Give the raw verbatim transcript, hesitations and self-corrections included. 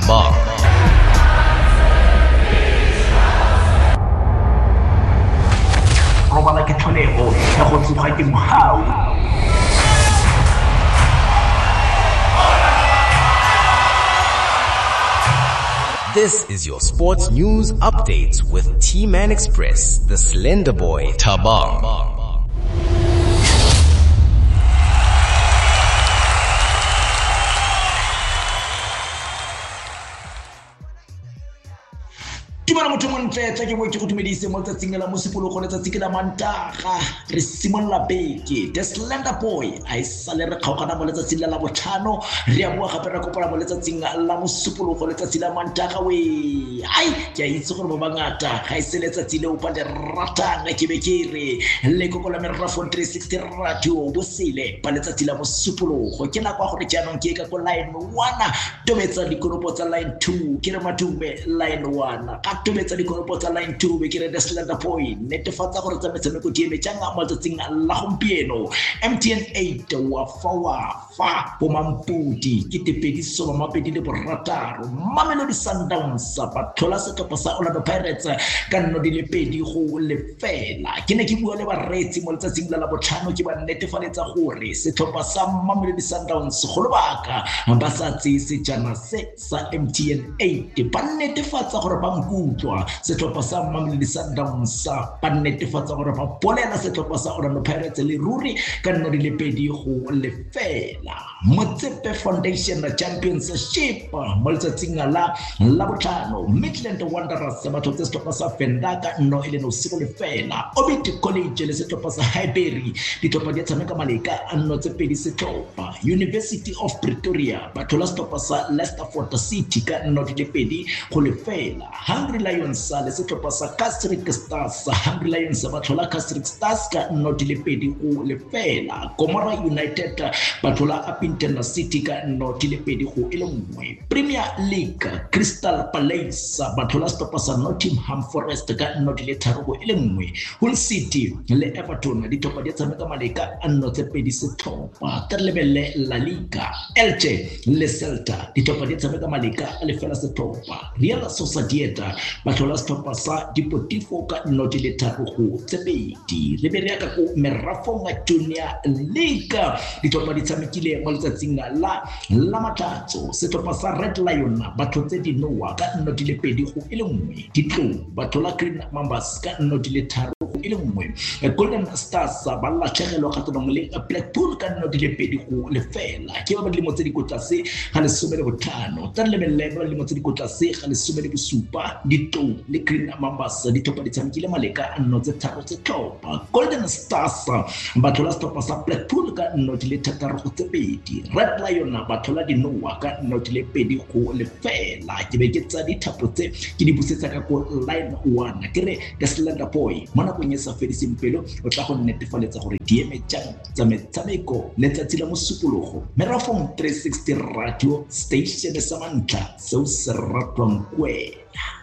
Thabang. Robala ke tlholego ya go tsoga ke mohau. This is your sports news updates with T-Man Express, the Slender Boy, Thabang. Dumela motho montle tla ke boetse go dumedise mo tsatsing la mosepologo le tsatsing la mantaga re simolla beke the Slender Boy a isale re kgaogana mo letsatsing la botlhano re a bua gape re kopana mo letsatsing la mosepologo le tsatsing la mantaga we ai ke a itse gore ba bangata ga ise letsatsi le o pa le ratang ke be ke re le kokola merafo three sixty radio bosele pa letsatsi la mosepologo ke na kwa gore jaanong ke ka ko line one tobetsa dikonopo tsa line two ke re matume line one tobetsa dikonopo tsa line two be ke re the Slender Boy netefatsa gore tsa metshameko di eme jang mo tsatsing la gompieno M T N eight wa fa wa fa bo mampudi ke tepediso ba mapedi le borataro Mamelodi Sundowns ba thola setlhopha sa Orlando Pirates ka nno di le pedi go lefela ke ne ke bua le baretsi mo tsatsing la botlhano ke ba netefaletsa gore setlhopha sa Mamelodi Sundowns go lobaka ba sa tse sejana se sa M T N eight ba netefatsa gore ba utlwa setlhopha sa Mamelodi Sundowns ba netefatsa gore ba bolela setlhopha sa Orlando Pirates le ruri ka nno di le pedi go lefela Motsepe Foundation Championship mo letsatsing la la botlhano Midland Wanderers ba thotse setlhopha sa Venda ka nno ile no siko lefela Obiti College le setlhopha sa Highbury ditlhopha di tshameka maleka nno tse pedi setlhopha University of Pretoria ba thola setlhopha sa Leicester City ka nno di le pedi go lefela Hungry Lions le setlhopha sa Casric Stars Hungry Lions ba thola Casric Stars ka nno di le pedi go lefela Gomora United ba thola Apintena City ka nno di le pedi go ile nngwe Premier League Crystal Palace ba thola setlhopha sa Nottingham Forest ka nno di le tharo go ile nngwe Hull City le Everton di thopa di tshameka maleka nno tse pedi setlhopha ka lebelle La Liga Elche le Celta di thopa di tshameka maleka le fela setlhopha Real Sociedad ba thola setlhopha sa Deportivo ka nno di le tharo go tse pedi re be re ka go merafong a Junior League di thopa di tshamekile mo letsatsing la la matatso setlhopha sa Red Lion ba thotse di noa ka nno di le pedi go ile nngwe ditlo ba thola Green Mambas ka nno di le tharo go ile nngwe Golden Stars ba la tshegelo ga tlo le Blackpool ka nno di le pedi go lefela ke ba le motse di kotlase ga le somele botlhano tsa le belle ba le motse di kotlase ga le somele bosupa ditlo le Green Mambas di thopa di tshamekile maleka nno tse tharo tse thopa Golden Stars ba thola setlhopha sa Blackpool ka nno di le thataro go tse pedi Red Lion ba thola di noa ka nno di le pedi go lefela ke be ke tsa di thapo tse ke di busetsa ka go line one ke re the Slender Boy mo nakong e sa fediseng pelo o tla go netefaletsa gore di eme jang tsa metshameko letsatsi la mosupologo Merafong three sixty radio station sa mantla se o se ratwang kwela